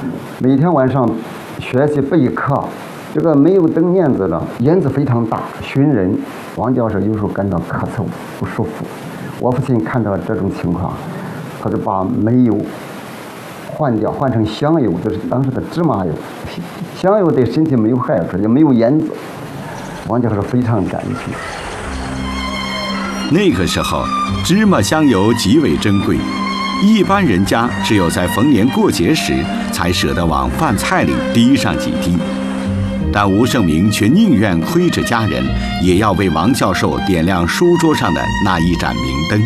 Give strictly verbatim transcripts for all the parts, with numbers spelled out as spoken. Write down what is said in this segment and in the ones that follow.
每天晚上学习备课，这个没有灯帘子了，烟子非常大，熏人。王教授有时候感到咳嗽不舒服，我父亲看到这种情况，他就把煤油换掉，换成香油，就是当时的芝麻油。香油对身体没有害处，也没有烟子。王教授非常感激。 那个时候，芝麻香油极为珍贵，一般人家只有在逢年过节时才舍得往饭菜里滴上几滴。但吴胜明却宁愿亏着家人，也要为王教授点亮书桌上的那一盏明灯。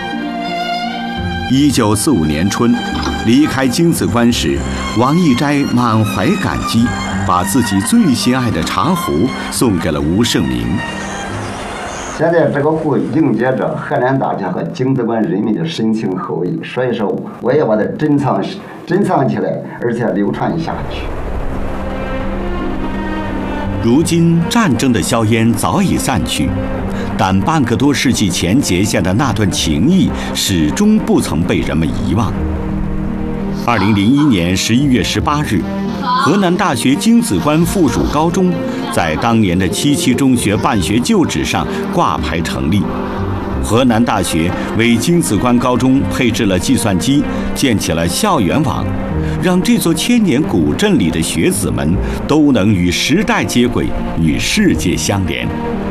一九四五年春，离开京子关时，王义斋满怀感激，把自己最心爱的茶壶送给了吴胜明。 现在这个壶迎接着河南大学和京子关人民的深情厚谊，所以说我也把它珍藏珍藏起来，而且流传下去。 如今战争的硝烟早已散去，但半个多世纪前结下的那段情谊始终不曾被人们遗忘。二零零一年十一月十八日，河南大学京子关附属高中在当年的七七中学办学旧址上挂牌成立。河南大学为京子关高中配置了计算机，建起了校园网，让这座千年古镇里的学子们都能与时代接轨，与世界相连。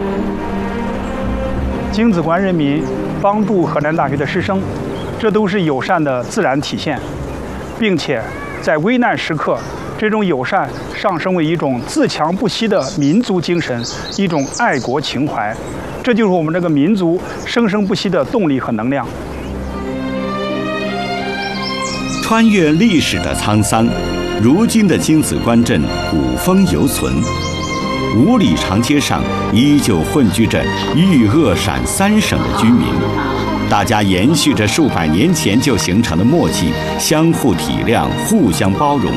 京子关人民帮助河南大学的师生，这都是友善的自然体现，并且在危难时刻，这种友善上升为一种自强不息的民族精神，一种爱国情怀，这就是我们这个民族生生不息的动力和能量。 穿越历史的沧桑，如今的京子关镇古风犹存，五里长街上依旧混居着豫鄂陕三省的居民，大家延续着数百年前就形成的默契，相互体谅，互相包容。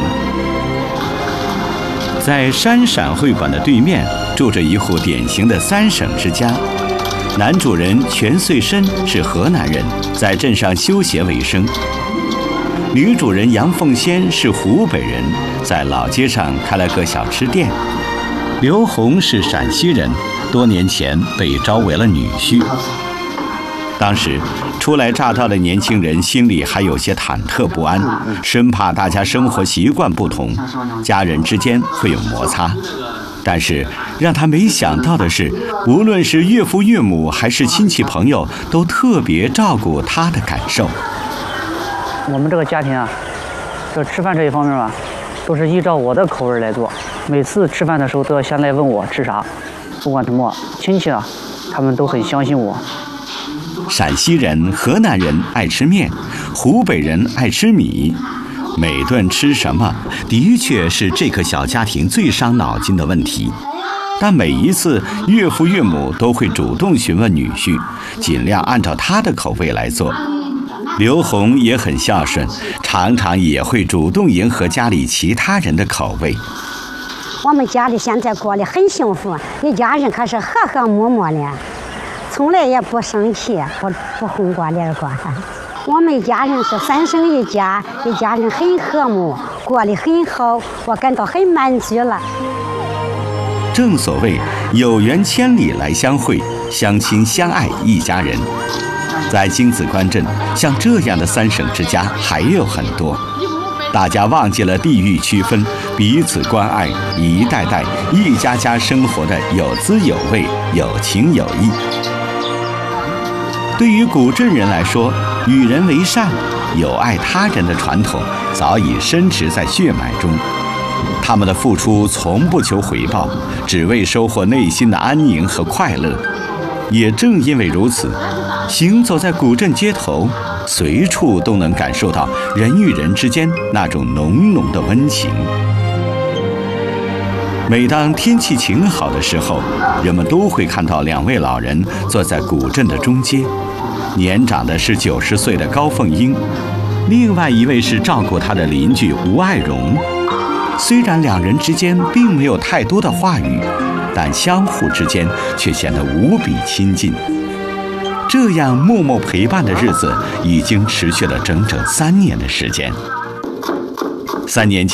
在山陕会馆的对面，住着一户典型的三省之家。男主人全穗申是河南人，在镇上修鞋为生。女主人杨凤仙是湖北人，在老街上开了个小吃店。刘红是陕西人，多年前被招为了女婿。当时初来乍到的年轻人心里还有些忐忑不安，生怕大家生活习惯不同，家人之间会有摩擦。但是让他没想到的是，无论是岳父岳母还是亲戚朋友，都特别照顾他的感受。 我们这个家庭啊，这吃饭这一方面吧，都是依照我的口味来做。每次吃饭的时候都要先来问我吃啥，不管什么亲戚啊，他们都很相信我。 陕西人、河南人爱吃面，湖北人爱吃米。每顿吃什么，的确是这个小家庭最伤脑筋的问题。但每一次，岳父岳母都会主动询问女婿，尽量按照他的口味来做。刘红也很孝顺，常常也会主动迎合家里其他人的口味。 我们家里现在过得很幸福，一家人可是和和睦睦的，从来也不生气，不不红过脸过。我们家人是三省一家，一家人很和睦，过得很好，我感到很满足了。 正所谓有缘千里来相会，相亲相爱一家人。在京子关镇，像这样的三省之家还有很多。大家忘记了地域区分，彼此关爱，一代代一家家生活的有滋有味，有情有义。对于古镇人来说，与人为善、友爱他人的传统早已深植在血脉中。他们的付出从不求回报，只为收获内心的安宁和快乐。也正因为如此，行走在古镇街头，随处都能感受到人与人之间那种浓浓的温情。每当天气晴好的时候，人们都会看到两位老人坐在古镇的中街，年长的是九十岁的高凤英，另外一位是照顾她的邻居吴爱荣。虽然两人之间并没有太多的话语，但相互之间却显得无比亲近。这样默默陪伴的日子已经持续了整整三年的时间。三年前